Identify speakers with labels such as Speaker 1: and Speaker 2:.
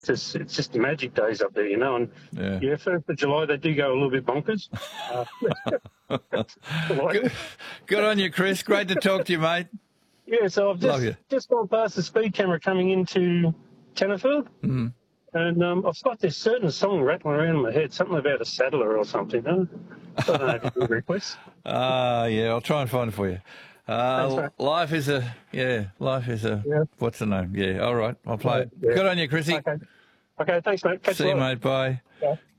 Speaker 1: It's just magic days up there, you know. And
Speaker 2: Yeah.
Speaker 1: 1st of July they do go a little bit bonkers.
Speaker 2: Good on you, Chris. Great to talk to you, mate.
Speaker 1: Yeah, so I've just gone past the speed camera coming into Tenterfield, and I've got this certain song rattling around in my head, something about a saddler or something. Huh? I don't know if you can request.
Speaker 2: Yeah, I'll try and find it for you.
Speaker 1: Thanks,
Speaker 2: life is a what's the name? Yeah, all right, I'll play it.
Speaker 1: Yeah.
Speaker 2: Good on you, Chrissy.
Speaker 1: Okay, thanks, mate. Catch
Speaker 2: See
Speaker 1: you
Speaker 2: you,
Speaker 1: later.
Speaker 2: mate. Bye.
Speaker 1: Bye.